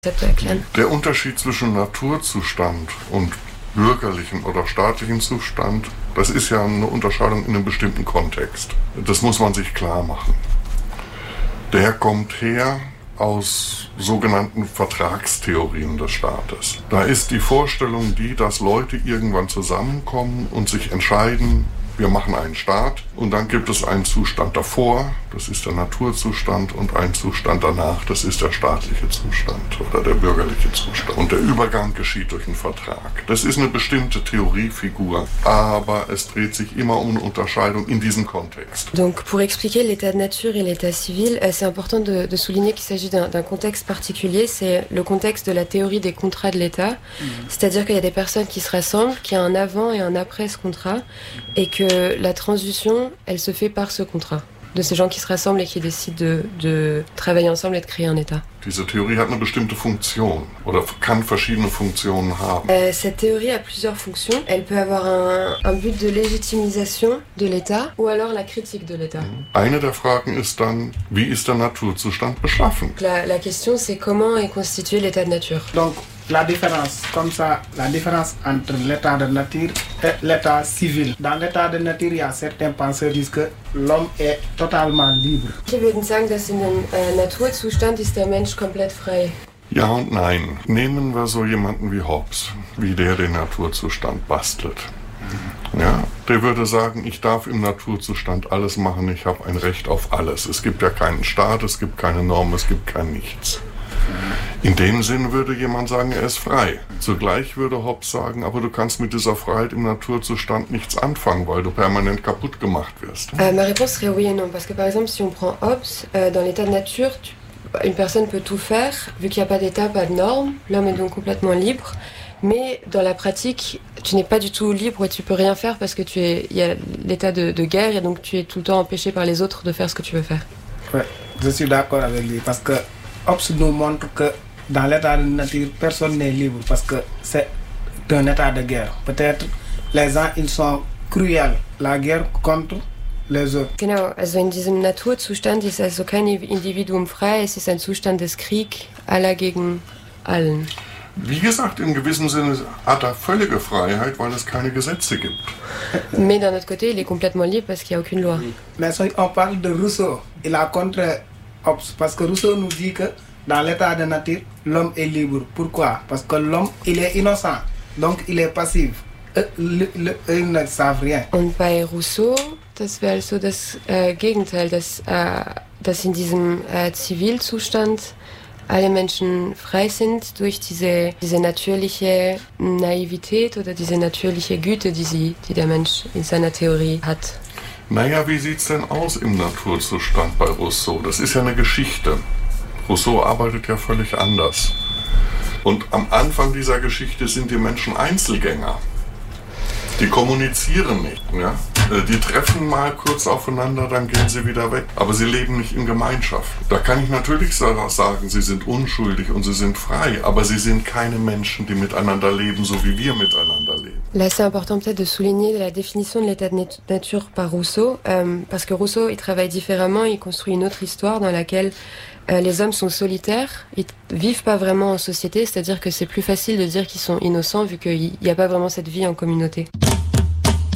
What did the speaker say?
Der Unterschied zwischen Naturzustand und bürgerlichen oder staatlichen Zustand, das ist ja eine Unterscheidung in einem bestimmten Kontext. Das muss man sich klar machen. Der kommt her aus sogenannten Vertragstheorien des Staates. Da ist die Vorstellung die, dass Leute irgendwann zusammenkommen und sich entscheiden, wir machen einen Staat und dann gibt es einen Zustand davor, das ist der Naturzustand, und einen Zustand danach, das ist der staatliche Zustand oder der bürgerliche Zustand. Und der Übergang geschieht durch einen Vertrag. Das ist eine bestimmte Theoriefigur, aber es dreht sich immer um eine Unterscheidung in diesem Kontext. Donc pour expliquer l'état de nature et l'état civil, c'est important de souligner qu'il s'agit d'un contexte particulier, c'est le contexte de la théorie des contrats de l'État, c'est-à-dire qu'il y a des personnes qui se rassemblent, qu'il y a un avant et un après ce contrat, et que la transition, elle se fait par ce contrat, de ces gens qui se rassemblent et qui décident de travailler ensemble et de créer un État. Diese Theorie hat eine bestimmte Funktion oder kann verschiedene Funktionen haben. Cette théorie a plusieurs fonctions. Elle peut avoir un but de légitimisation de l'État ou alors la critique de l'État. Eine der Fragen ist dann, wie ist der Naturzustand beschaffen? La question, c'est comment est constitué l'état de nature. Donc, la différence, comme ça, la différence entre l'état de nature et l'état civil. Dans l'état de nature, il y a certains penseurs qui disent que l'homme est totalement libre. Wir würden sagen, dass in dem Naturzustand ist der Mensch komplett frei. Ja und nein. Nehmen wir so jemanden wie Hobbes, wie der den Naturzustand bastelt. Ja, der würde sagen, ich darf im Naturzustand alles machen, ich habe ein Recht auf alles. Es gibt ja keinen Staat, es gibt keine Normen, es gibt kein Nichts. In dem Sinn würde jemand sagen, er ist frei. Zugleich würde Hobbes sagen, aber du kannst mit dieser Freiheit im Naturzustand nichts anfangen, weil du permanent kaputt gemacht wirst. Ma réponse serait oui et non, parce que par exemple, si on prend Hobbes, dans l'état de nature, une personne peut tout faire, vu qu'il n'y a pas d'état, pas de normes, l'homme est donc complètement libre. Mais dans la pratique, tu n'es pas du tout libre et tu peux rien faire parce que il y a l'état de guerre et donc tu es tout le temps empêché par les autres de faire ce que tu veux faire. Ouais, je suis d'accord avec lui parce que Hobbes nous montre que dans l'état de nature, personne n'est libre parce que c'est un état de guerre. Peut-être les gens, ils sont cruels, la guerre contre les autres. Genau, also in diesem Naturzustand ist also kein Individuum frei, es ist ein Zustand des Kriegs, aller gegen allen. Wie gesagt, in gewissem Sinne hat er völlige Freiheit, weil es keine Gesetze gibt. Mais d'un autre côté, il est complètement libre parce qu'il n'y a aucune loi. Mais si on parle de Rousseau, il a contre Hobbes parce que Rousseau nous dit que dans l'état de nature, l'homme est libre. Pourquoi? Parce que l'homme, il est innocent, donc il est passif. Ils ne savent rien. Und bei Rousseau, das wäre also das Gegenteil, dass in diesem Zivilzustand alle Menschen frei sind durch diese natürliche Naivität oder diese natürliche Güte, die der Mensch in seiner Theorie hat. Naja, wie sieht's denn aus im Naturzustand bei Rousseau? Das ist ja eine Geschichte. Rousseau arbeitet ja völlig anders. Und am Anfang dieser Geschichte sind die Menschen Einzelgänger. Die kommunizieren nicht, ja? Die treffen mal kurz aufeinander, dann gehen sie wieder weg. Aber sie leben nicht in Gemeinschaft. Da kann ich natürlich sagen, sie sind unschuldig und sie sind frei, aber sie sind keine Menschen, die miteinander leben, so wie wir miteinander leben. Là, c'est important peut-être de souligner la définition de l'état de nature par Rousseau, parce que Rousseau, il travaille différemment, il construit une autre histoire dans laquelle les hommes sont solitaires, ils vivent pas vraiment en société, c'est-à-dire que c'est plus facile de dire qu'ils sont innocents vu qu'il n'y a pas vraiment cette vie en communauté.